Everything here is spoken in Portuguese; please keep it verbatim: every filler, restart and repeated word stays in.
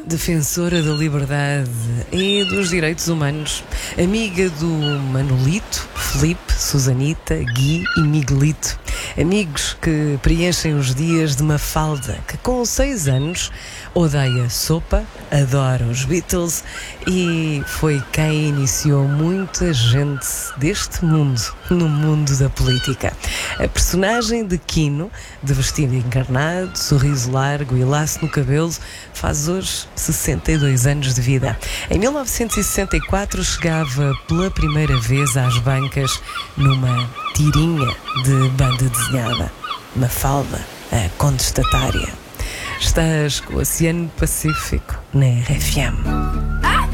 defensora da liberdade e dos direitos humanos, amiga do Manolito, Filipe, Susanita, Gui e Miguelito. Amigos que preenchem os dias de Mafalda, que com seis anos odeia sopa, adora os Beatles e foi quem iniciou muita gente deste mundo no mundo da política. A personagem de Quino, de vestido encarnado, sorriso largo e laço no cabelo, faz hoje sessenta e dois anos de vida. Em mil novecentos e sessenta e quatro chegava pela primeira vez às bancas numa tirinha de banda desenhada. Mafalda, a contestatária. Estás com o Oceano Pacífico na R F M.